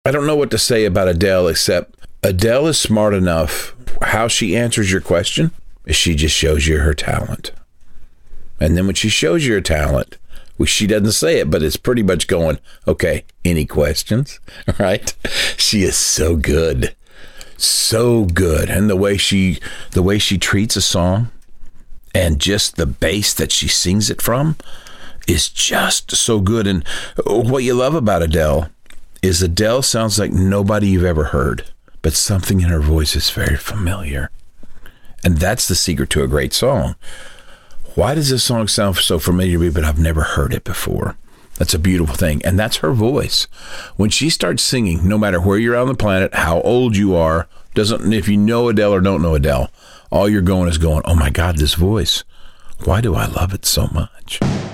I don't know what to say about Adele, except Adele is smart enough. How she answers your question is she just shows you her talent. And then when she shows you her talent, she doesn't say it, but it's pretty much going, okay, any questions? Right? She is so good. So good. And the way she treats a song and just the bass that she sings it from is just so good. And what you love about Adele is Adele sounds like nobody you've ever heard, but something in her voice is very familiar. And that's the secret to a great song. Why does this song sound so familiar to me, but I've never heard it before? That's a beautiful thing. And that's her voice. When she starts singing, no matter where you're on the planet, how old you are, if you know Adele or don't know Adele, all you're going is going, oh my God, this voice. Why do I love it so much?